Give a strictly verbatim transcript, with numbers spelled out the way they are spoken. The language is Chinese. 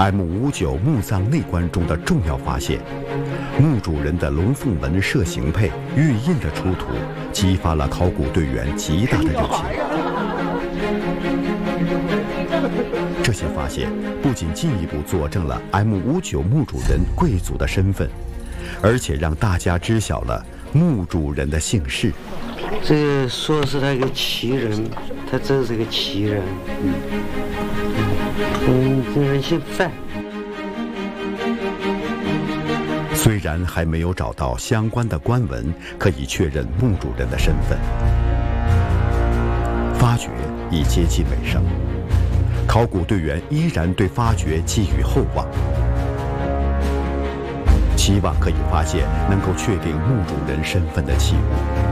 M 五九墓葬内棺中的重要发现，墓主人的龙凤纹摄形配玉印的出土，激发了考古队员极大的热情。这些发现不仅进一步佐证了 M 五九墓主人贵族的身份，而且让大家知晓了墓主人的姓氏。 这个说是他一个奇人，他真是个奇人。嗯嗯，这人姓范。 虽然还没有找到相关的官文可以确认墓主人的身份，发掘已接近尾声，考古队员依然对发掘寄予厚望，期望可以发现能够确定墓主人身份的器物。